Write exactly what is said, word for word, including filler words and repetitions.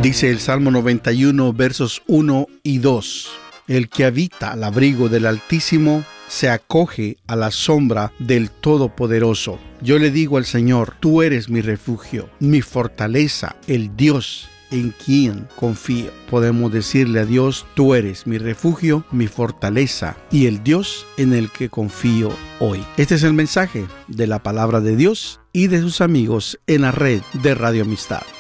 Dice el Salmo noventa y uno, versos uno y dos. El que habita al abrigo del Altísimo se acoge a la sombra del Todopoderoso. Yo le digo al Señor, tú eres mi refugio, mi fortaleza, el Dios en quien confío. Podemos decirle a Dios, tú eres mi refugio, mi fortaleza y el Dios en el que confío hoy. Este es el mensaje de la palabra de Dios y de sus amigos en la red de Radio Amistad.